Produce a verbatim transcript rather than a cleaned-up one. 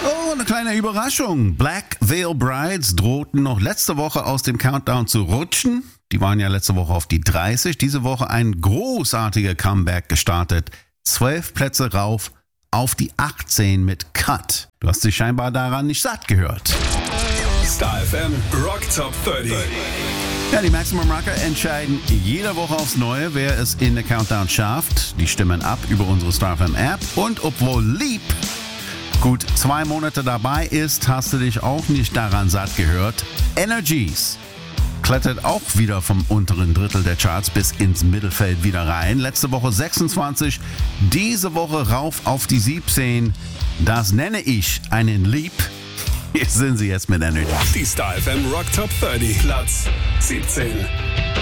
Oh, eine kleine Überraschung. Black Veil Brides drohten noch letzte Woche aus dem Countdown zu rutschen. Die waren ja letzte Woche auf die dreißig. Diese Woche ein großartiger Comeback gestartet. Zwölf Plätze rauf auf die achtzehn mit Cut. Du hast dich scheinbar daran nicht satt gehört. Star F M Rock Top dreißig. Ja, die Maximum Rocker entscheiden jede Woche aufs Neue, wer es in der Countdown schafft. Die stimmen ab über unsere Star F M App. Und obwohl Leap gut zwei Monate dabei ist, hast du dich auch nicht daran satt gehört. Energies klettert auch wieder vom unteren Drittel der Charts bis ins Mittelfeld wieder rein. Letzte Woche sechsundzwanzig, diese Woche rauf auf die siebzehn. Das nenne ich einen Leap. Hier sind sie jetzt mit Energy. Die Star F M Rock Top dreißig, Platz siebzehn.